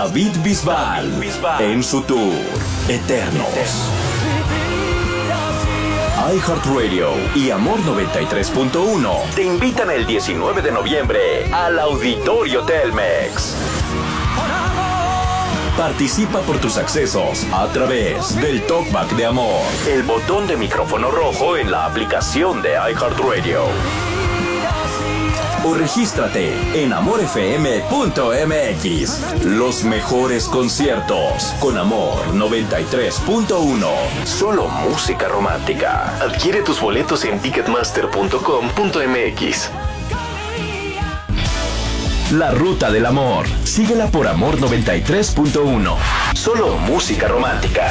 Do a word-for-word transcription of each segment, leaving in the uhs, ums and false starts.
David Bisbal, David Bisbal en su tour Eternos. iHeartRadio y Amor noventa y tres punto uno te invitan el diecinueve de noviembre al Auditorio Telmex. Participa por tus accesos a través del Talkback de Amor, el botón de micrófono rojo en la aplicación de iHeartRadio. O regístrate en amor f m punto m x. Los mejores conciertos con Amor noventa y tres punto uno. Solo música romántica. Adquiere tus boletos en ticketmaster punto com punto m x. La Ruta del Amor. Síguela por Amor noventa y tres punto uno. Solo música romántica.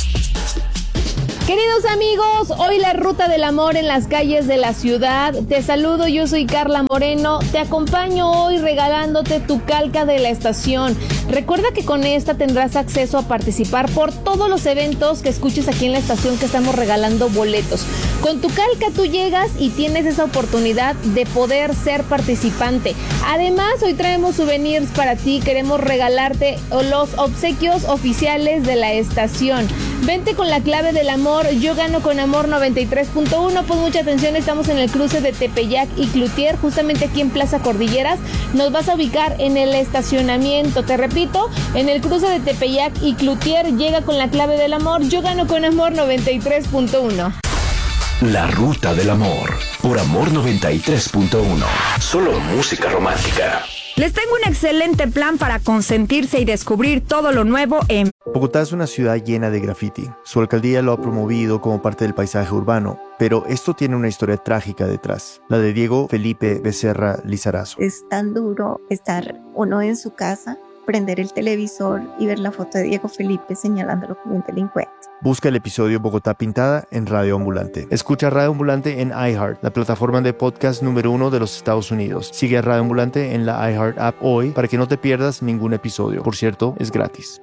Queridos amigos, hoy la Ruta del Amor en las calles de la ciudad. Te saludo, yo soy Carla Moreno. Te acompaño hoy regalándote tu calca de la estación. Recuerda que con esta tendrás acceso a participar por todos los eventos que escuches aquí en la estación, que estamos regalando boletos. Con tu calca tú llegas y tienes esa oportunidad de poder ser participante. Además, hoy traemos souvenirs para ti. Queremos regalarte los obsequios oficiales de la estación. Vente con la clave del amor. Yo gano con Amor noventa y tres punto uno. Pues mucha atención, estamos en el cruce de Tepeyac y Cloutier, justamente aquí en Plaza Cordilleras. Nos vas a ubicar en el estacionamiento. Te repito, en el cruce de Tepeyac y Cloutier. Llega con la clave del amor. Yo gano con Amor noventa y tres punto uno. La Ruta del Amor por Amor noventa y tres punto uno. Solo música romántica. Les tengo un excelente plan para consentirse y descubrir todo lo nuevo en... Bogotá es una ciudad llena de graffiti. Su alcaldía lo ha promovido como parte del paisaje urbano, pero esto tiene una historia trágica detrás, la de Diego Felipe Becerra Lizarazo. Es tan duro estar uno en su casa, prender el televisor y ver la foto de Diego Felipe señalándolo como un delincuente. Busca el episodio Bogotá Pintada en Radio Ambulante. Escucha Radio Ambulante en iHeart, la plataforma de podcast número uno de los Estados Unidos. Sigue a Radio Ambulante en la iHeart app hoy para que no te pierdas ningún episodio. Por cierto, es gratis.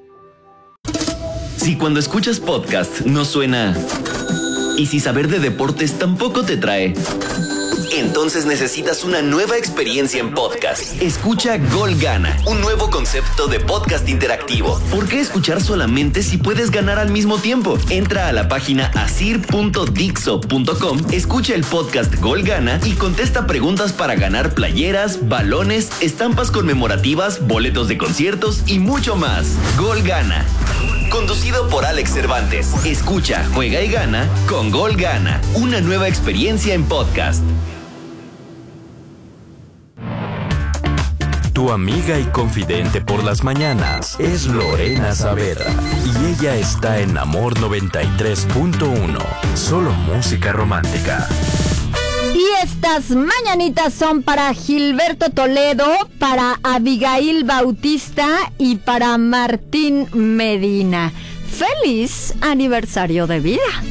Si cuando escuchas podcast no suena... y si saber de deportes tampoco te trae... entonces necesitas una nueva experiencia en podcast. Escucha Gol Gana, un nuevo concepto de podcast interactivo. ¿Por qué escuchar solamente si puedes ganar al mismo tiempo? Entra a la página asir punto dixo punto com, escucha el podcast Gol Gana y contesta preguntas para ganar playeras, balones, estampas conmemorativas, boletos de conciertos y mucho más. Gol Gana. Conducido por Alex Cervantes. Escucha, juega y gana con Gol Gana, una nueva experiencia en podcast. Tu amiga y confidente por las mañanas es Lorena Saavedra y ella está en Amor noventa y tres punto uno. Solo música romántica. Y estas mañanitas son para Gilberto Toledo, para Abigail Bautista y para Martín Medina. ¡Feliz aniversario de vida!